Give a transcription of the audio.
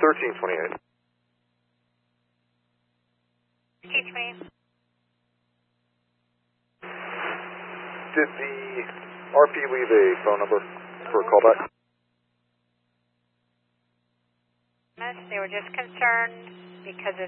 1328. T20. Did the RP leave a phone number for a callback? They were just concerned because of